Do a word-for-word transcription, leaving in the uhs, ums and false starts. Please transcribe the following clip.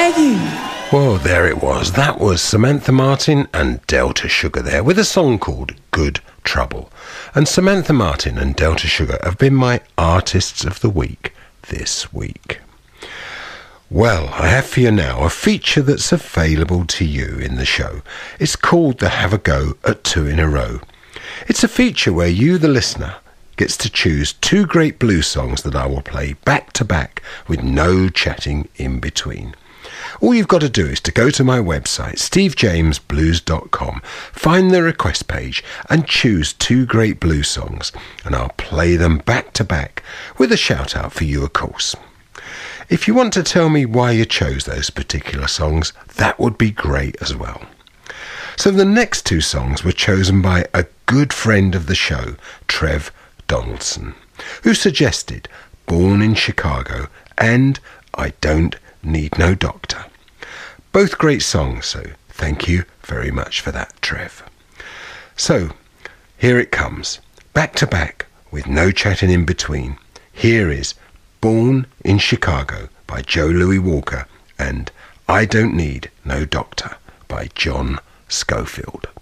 Maggie. Well, there it was. That was Samantha Martin and Delta Sugar there with a song called Good Trouble. And Samantha Martin and Delta Sugar have been my Artists of the Week this week. Well, I have for you now a feature that's available to you in the show. It's called the Have a Go at Two in a Row. It's a feature where you, the listener, gets to choose two great blues songs that I will play back to back with no chatting in between. All you've got to do is to go to my website, steve james blues dot com, find the request page and choose two great blues songs, and I'll play them back to back with a shout out for you, of course. If you want to tell me why you chose those particular songs, that would be great as well. So the next two songs were chosen by a good friend of the show, Trev Donaldson, who suggested Born in Chicago and I Don't Need No Doctor. Both great songs, so thank you very much for that, Trev. So, here it comes, back to back with no chatting in between. Here is Born in Chicago by Joe Louis Walker and I Don't Need No Doctor by John Scofield.